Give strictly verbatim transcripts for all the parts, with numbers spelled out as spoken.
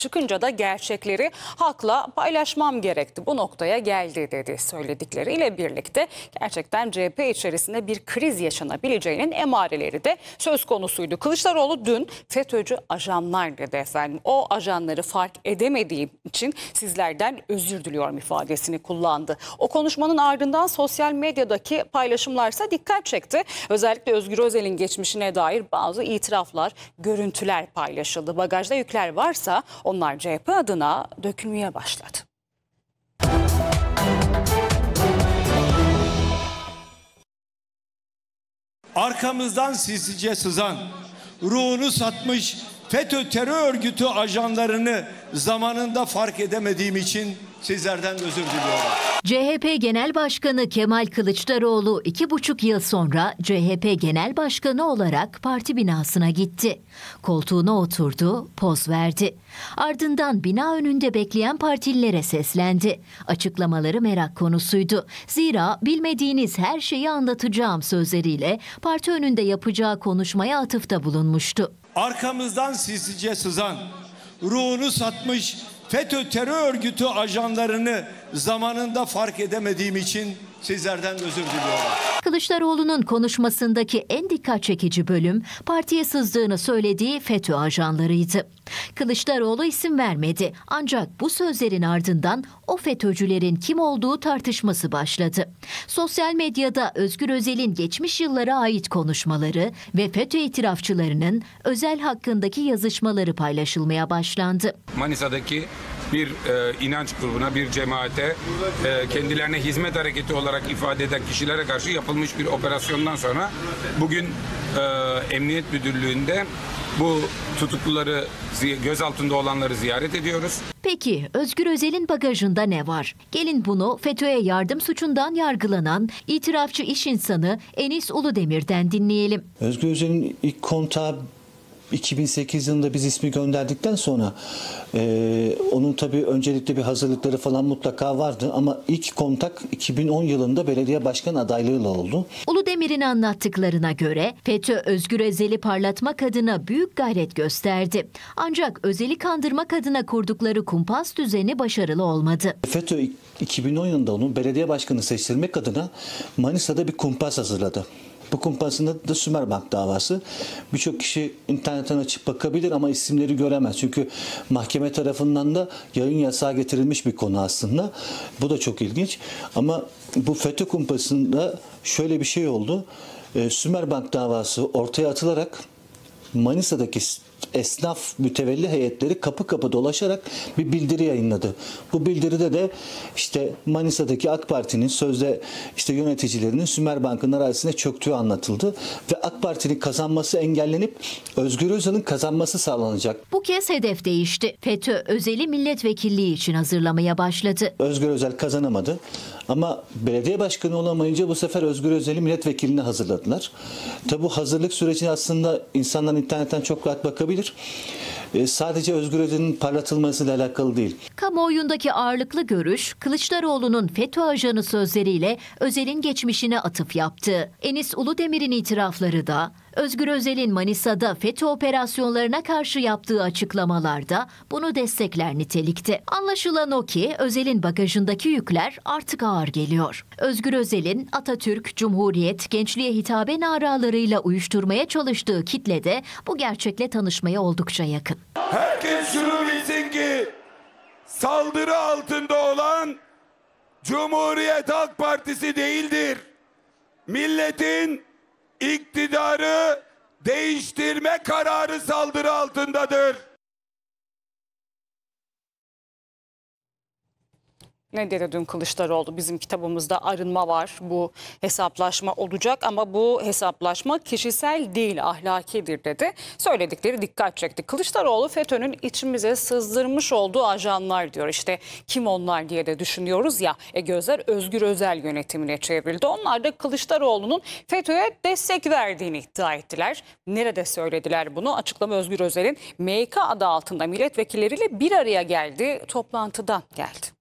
Çıkınca da gerçekleri halkla paylaşmam gerekti. Bu noktaya geldi dedi. Söyledikleriyle birlikte gerçekten C H P içerisinde bir kriz yaşanabileceğinin emareleri de söz konusuydu. Kılıçdaroğlu dün FETÖ'cü ajanlar dedi efendim. O ajanları fark edemediğim için sizlerden özür diliyorum ifadesini kullandı. O konuşmanın ardından sosyal medyadaki paylaşımlarsa dikkat çekti. Özellikle Özgür Özel'in geçmişine dair bazı itiraflar, görüntüler paylaşıldı. Bagajda yükler varsa onlar C H P adına dökülmeye başladı. Arkamızdan sinsice sızan, ruhunu satmış FETÖ terör örgütü ajanlarını zamanında fark edemediğim için sizlerden özür diliyorum. C H P Genel Başkanı Kemal Kılıçdaroğlu iki buçuk yıl sonra C H P Genel Başkanı olarak parti binasına gitti. Koltuğuna oturdu, poz verdi. Ardından bina önünde bekleyen partililere seslendi. Açıklamaları merak konusuydu. Zira bilmediğiniz her şeyi anlatacağım sözleriyle parti önünde yapacağı konuşmaya atıfta bulunmuştu. Arkamızdan sinsice sızan, ruhunu satmış FETÖ terör örgütü ajanlarını zamanında fark edemediğim için sizlerden özür diliyorum. Kılıçdaroğlu'nun konuşmasındaki en dikkat çekici bölüm partiye sızdığını söylediği FETÖ ajanlarıydı. Kılıçdaroğlu isim vermedi ancak bu sözlerin ardından o FETÖ'cülerin kim olduğu tartışması başladı. Sosyal medyada Özgür Özel'in geçmiş yıllara ait konuşmaları ve FETÖ itirafçılarının Özel hakkındaki yazışmaları paylaşılmaya başlandı. Manisa'daki bir e, inanç grubuna, bir cemaate, e, kendilerine hizmet hareketi olarak ifade eden kişilere karşı yapılmış bir operasyondan sonra bugün e, Emniyet Müdürlüğü'nde bu tutukluları, gözaltında olanları ziyaret ediyoruz. Peki Özgür Özel'in bagajında ne var? Gelin bunu FETÖ'ye yardım suçundan yargılanan itirafçı iş insanı Enis Uludemir'den dinleyelim. Özgür Özel'in ilk kontağı iki bin sekiz yılında biz ismi gönderdikten sonra e, onun tabii öncelikle bir hazırlıkları falan mutlaka vardı ama ilk kontak iki bin on yılında belediye başkan adaylığıyla oldu. Uludemir'in anlattıklarına göre FETÖ Özgür Özel'i parlatmak adına büyük gayret gösterdi. Ancak Özel'i kandırmak adına kurdukları kumpas düzeni başarılı olmadı. FETÖ iki bin on yılında onu belediye başkanı seçtirmek adına Manisa'da bir kumpas hazırladı. Bu kumpasın adı da Sümerbank davası. Birçok kişi internetten açıp bakabilir ama isimleri göremez. Çünkü mahkeme tarafından da yayın yasağı getirilmiş bir konu aslında. Bu da çok ilginç. Ama bu FETÖ kumpasında şöyle bir şey oldu. Ee, Sümerbank davası ortaya atılarak Manisa'daki esnaf mütevelli heyetleri kapı kapı dolaşarak bir bildiri yayınladı. Bu bildiride de işte Manisa'daki AK Parti'nin sözde işte yöneticilerinin Sümerbank'ın arazisine çöktüğü anlatıldı ve AK Parti'nin kazanması engellenip Özgür Özel'in kazanması sağlanacak. Bu kez hedef değişti. FETÖ Özel'i milletvekilliği için hazırlamaya başladı. Özgür Özel kazanamadı ama belediye başkanı olamayınca bu sefer Özgür Özel'i milletvekilliğine hazırladılar. Tabi bu hazırlık sürecine aslında insanlar internetten çok rahat bakabilir. Ee, sadece Özgür Özel'in parlatılmasıyla alakalı değil. Kamuoyundaki ağırlıklı görüş Kılıçdaroğlu'nun FETÖ ajanı sözleriyle Özel'in geçmişine atıf yaptı. Enis Uludemir'in itirafları da Özgür Özel'in Manisa'da FETÖ operasyonlarına karşı yaptığı açıklamalarda bunu destekler nitelikte. Anlaşılan o ki Özel'in bagajındaki yükler artık ağır geliyor. Özgür Özel'in Atatürk, Cumhuriyet, gençliğe hitabe naralarıyla uyuşturmaya çalıştığı kitle de bu gerçekle tanışmaya oldukça yakın. Herkes şunu bilsin ki saldırı altında olan Cumhuriyet Halk Partisi değildir. Milletin iktidarı değiştirme kararı saldırı altındadır. Ne dedi dün Kılıçdaroğlu? Bizim kitabımızda arınma var. Bu hesaplaşma olacak ama bu hesaplaşma kişisel değil, ahlakidir dedi. Söyledikleri dikkat çekti. Kılıçdaroğlu FETÖ'nün içimize sızdırmış olduğu ajanlar diyor. İşte kim onlar diye de düşünüyoruz ya. E gözler Özgür Özel yönetimine çevrildi. Onlar da Kılıçdaroğlu'nun FETÖ'ye destek verdiğini iddia ettiler. Nerede söylediler bunu? Açıklama Özgür Özel'in M K adı altında milletvekilleriyle bir araya geldiği toplantıdan geldi.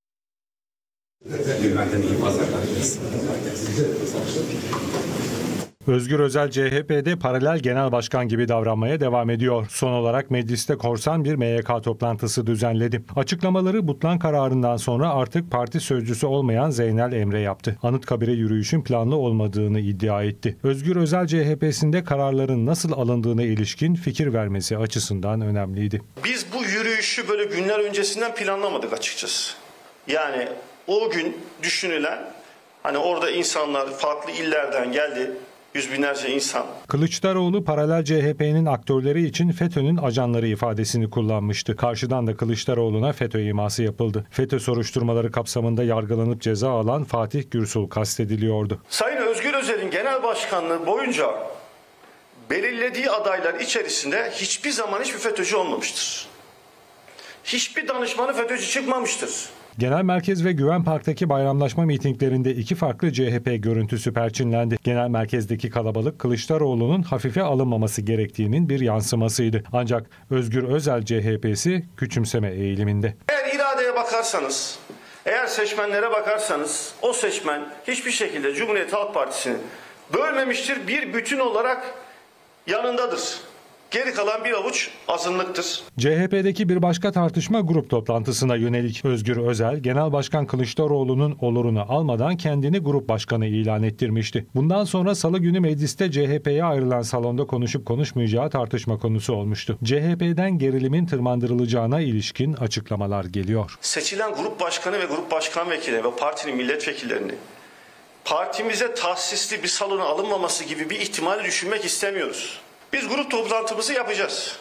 Benden iyi pazarlar. Özgür Özel C H P'de paralel genel başkan gibi davranmaya devam ediyor. Son olarak mecliste korsan bir M Y K toplantısı düzenledi. Açıklamaları Butlan kararından sonra artık parti sözcüsü olmayan Zeynel Emre yaptı. Anıtkabir'e yürüyüşün planlı olmadığını iddia etti. Özgür Özel C H P'sinde kararların nasıl alındığına ilişkin fikir vermesi açısından önemliydi. Biz bu yürüyüşü böyle günler öncesinden planlamadık açıkçası. Yani o gün düşünülen, hani orada insanlar farklı illerden geldi, yüz binlerce insan. Kılıçdaroğlu paralel C H P'nin aktörleri için FETÖ'nün ajanları ifadesini kullanmıştı. Karşıdan da Kılıçdaroğlu'na FETÖ iması yapıldı. FETÖ soruşturmaları kapsamında yargılanıp ceza alan Fatih Gürsul kastediliyordu. Sayın Özgür Özel'in genel başkanlığı boyunca belirlediği adaylar içerisinde hiçbir zaman hiçbir FETÖ'cü olmamıştır. Hiçbir danışmanı FETÖ'cü çıkmamıştır. Genel Merkez ve Güven Park'taki bayramlaşma mitinglerinde iki farklı C H P görüntüsü perçinlendi. Genel Merkez'deki kalabalık Kılıçdaroğlu'nun hafife alınmaması gerektiğinin bir yansımasıydı. Ancak Özgür Özel C H P'si küçümseme eğiliminde. Eğer iradeye bakarsanız, eğer seçmenlere bakarsanız o seçmen hiçbir şekilde Cumhuriyet Halk Partisi'ni bölmemiştir, bir bütün olarak yanındadır. Geri kalan bir avuç azınlıktır. C H P'deki bir başka tartışma grup toplantısına yönelik. Özgür Özel, Genel Başkan Kılıçdaroğlu'nun olurunu almadan kendini grup başkanı ilan ettirmişti. Bundan sonra Salı günü mecliste C H P'ye ayrılan salonda konuşup konuşmayacağı tartışma konusu olmuştu. C H P'den gerilimin tırmandırılacağına ilişkin açıklamalar geliyor. Seçilen grup başkanı ve grup başkan vekili ve partinin milletvekillerini partimize tahsisli bir salona alınmaması gibi bir ihtimali düşünmek istemiyoruz. Biz grup toplantımızı yapacağız.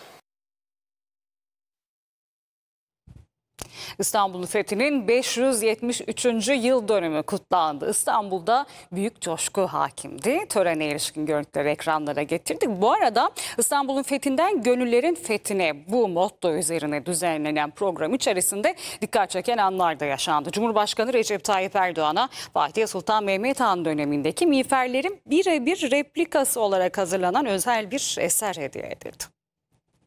İstanbul'un fethinin beş yüz yetmiş üçüncü yıl dönümü kutlandı. İstanbul'da büyük coşku hakimdi. Törene ilişkin görüntüleri ekranlara getirdik. Bu arada İstanbul'un fethinden gönüllerin fethine, bu motto üzerine düzenlenen program içerisinde dikkat çeken anlar da yaşandı. Cumhurbaşkanı Recep Tayyip Erdoğan'a Fatih Sultan Mehmet Han dönemindeki miğferlerin birebir replikası olarak hazırlanan özel bir eser hediye edildi.